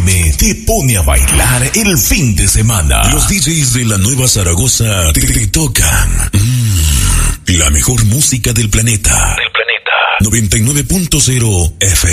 FM te pone a bailar el fin de semana. Los DJs de la Nueva Zaragoza te tocan la mejor música del planeta. 99.0 FM.